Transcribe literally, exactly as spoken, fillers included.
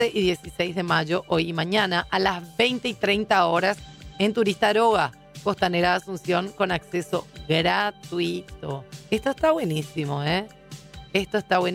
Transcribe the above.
y dieciséis de mayo, hoy y mañana, a las veinte y treinta horas, en Turista Aroga, Costanera de Asunción, con acceso gratuito. Esto está buenísimo, ¿eh? Esto está buenísimo.